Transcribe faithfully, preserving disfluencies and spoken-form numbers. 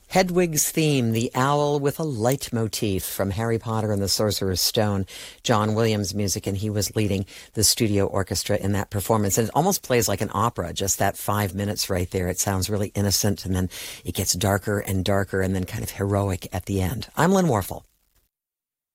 Hedwig's theme, the owl with a leitmotif from Harry Potter and the Sorcerer's Stone, John Williams music, and he was leading the studio orchestra in that performance. And it almost plays like an opera, just that five minutes right there. It sounds really innocent, and then it gets darker and darker and then kind of heroic at the end. I'm Lynn Warfel.